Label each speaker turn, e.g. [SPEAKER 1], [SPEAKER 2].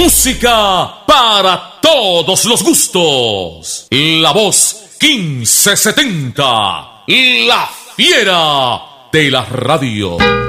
[SPEAKER 1] Música para todos los gustos. La voz 1570. La fiera de la radio.